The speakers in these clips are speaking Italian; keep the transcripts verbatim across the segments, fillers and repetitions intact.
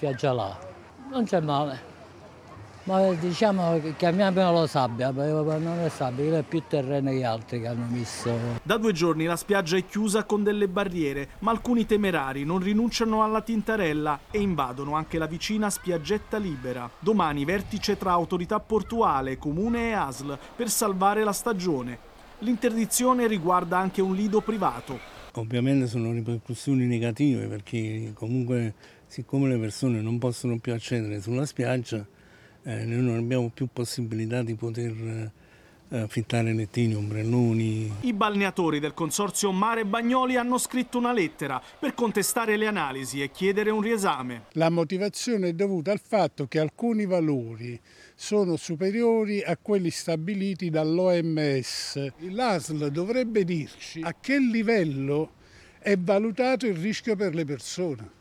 spiaggia là. Non c'è male. Ma diciamo che chiamiamolo sabbia, perché non è sabbia, è più terreno che altri che hanno messo. Da due giorni la spiaggia è chiusa con delle barriere, ma alcuni temerari non rinunciano alla tintarella e invadono anche la vicina spiaggetta Libera. Domani vertice tra autorità portuale, comune e A S L per salvare la stagione. L'interdizione riguarda anche un lido privato. Ovviamente sono ripercussioni negative perché comunque siccome le persone non possono più accedere sulla spiaggia, Eh, noi non abbiamo più possibilità di poter eh, affittare lettini, ombrelloni. I balneatori del consorzio Mare Bagnoli hanno scritto una lettera per contestare le analisi e chiedere un riesame. La motivazione è dovuta al fatto che alcuni valori sono superiori a quelli stabiliti dall'O M S. L'A S L dovrebbe dirci a che livello è valutato il rischio per le persone.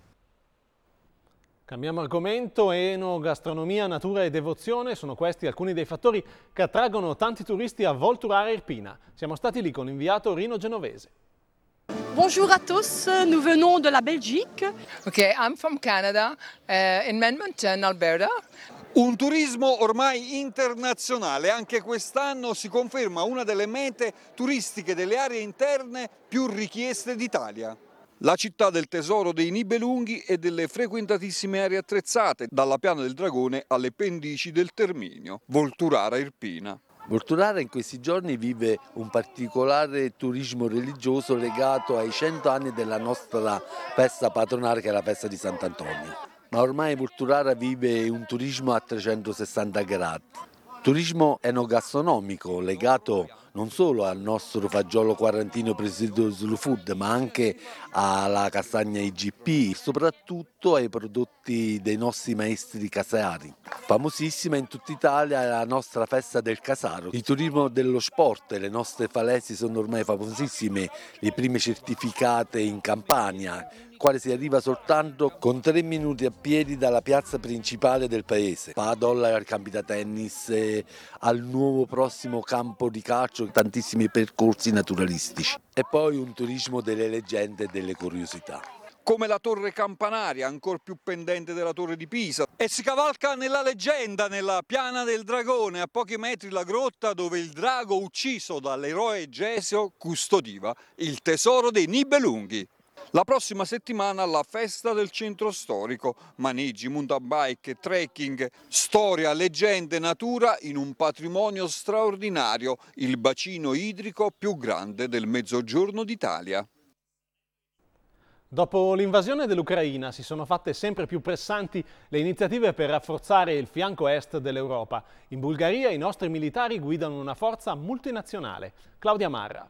Cambiamo argomento, enogastronomia, natura e devozione sono questi alcuni dei fattori che attraggono tanti turisti a Volturara Irpina. Siamo stati lì con l'inviato Rino Genovese. Bonjour à tous, nous venons de la Belgique. Okay, I'm from Canada, uh, in Edmonton, Alberta. Un turismo ormai internazionale, anche quest'anno si conferma una delle mete turistiche delle aree interne più richieste d'Italia. La città del tesoro dei Nibelunghi e delle frequentatissime aree attrezzate, dalla Piana del Dragone alle pendici del Terminio, Volturara Irpina. Volturara in questi giorni vive un particolare turismo religioso legato ai cento anni della nostra festa patronale che è la festa di Sant'Antonio. Ma ormai Volturara vive un turismo a trecentosessanta gradi. Turismo enogastronomico legato non solo al nostro fagiolo quarantino presieduto Slow Food, ma anche alla castagna I G P, soprattutto ai prodotti dei nostri maestri caseari. Famosissima in tutta Italia è la nostra festa del Casaro. Il turismo dello sport, le nostre falesi sono ormai famosissime, le prime certificate in Campania, quale si arriva soltanto con tre minuti a piedi dalla piazza principale del paese. Padol, ai campi da tennis, eh, al nuovo prossimo campo di calcio, tantissimi percorsi naturalistici. E poi un turismo delle leggende e delle curiosità. Come la torre campanaria, ancora più pendente della torre di Pisa. E si cavalca nella leggenda, nella Piana del Dragone, a pochi metri la grotta dove il drago ucciso dall'eroe Gesio custodiva il tesoro dei Nibelunghi. La prossima settimana la festa del centro storico, maneggi, mountain bike, trekking, storia, leggende, natura in un patrimonio straordinario, il bacino idrico più grande del Mezzogiorno d'Italia. Dopo l'invasione dell'Ucraina si sono fatte sempre più pressanti le iniziative per rafforzare il fianco est dell'Europa. In Bulgaria i nostri militari guidano una forza multinazionale. Claudia Marra.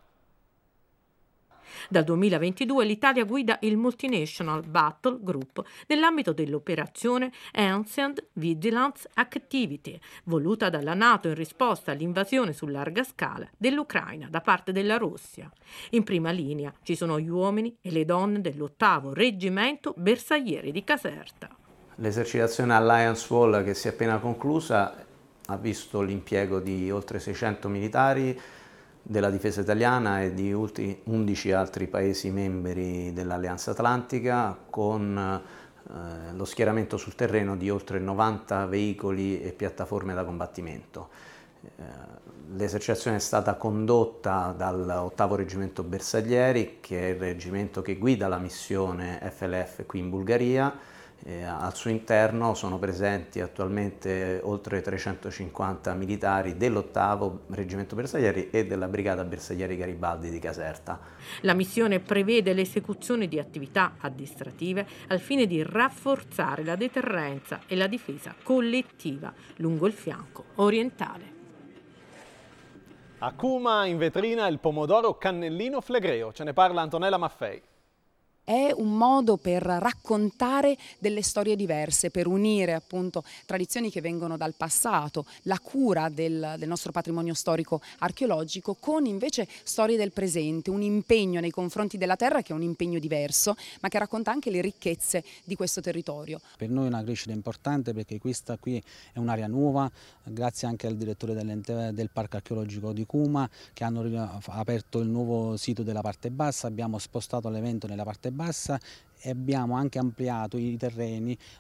Dal duemilaventidue l'Italia guida il Multinational Battle Group nell'ambito dell'operazione Ancient Vigilance Activity, voluta dalla NATO in risposta all'invasione su larga scala dell'Ucraina da parte della Russia. In prima linea ci sono gli uomini e le donne dell'ottavo Reggimento Bersaglieri di Caserta. L'esercitazione Alliance Wall, che si è appena conclusa, ha visto l'impiego di oltre seicento militari della difesa italiana e di undici altri paesi membri dell'Alleanza Atlantica, con eh, lo schieramento sul terreno di oltre novanta veicoli e piattaforme da combattimento. Eh, l'esercitazione è stata condotta dall'ottavo Reggimento Bersaglieri, che è il reggimento che guida la missione F L F qui in Bulgaria. Eh, al suo interno sono presenti attualmente oltre trecentocinquanta militari dell'ottavo Reggimento Bersaglieri e della Brigata Bersaglieri Garibaldi di Caserta. La missione prevede l'esecuzione di attività addestrative al fine di rafforzare la deterrenza e la difesa collettiva lungo il fianco orientale. A Cuma in vetrina il pomodoro cannellino flegreo, ce ne parla Antonella Maffei. È un modo per raccontare delle storie diverse, per unire appunto tradizioni che vengono dal passato, la cura del, del nostro patrimonio storico archeologico con invece storie del presente, un impegno nei confronti della terra che è un impegno diverso, ma che racconta anche le ricchezze di questo territorio. Per noi è una crescita importante perché questa qui è un'area nuova, grazie anche al direttore del Parco Archeologico di Cuma che hanno aperto il nuovo sito della parte bassa, abbiamo spostato l'evento nella parte bassa e abbiamo anche ampliato i terreni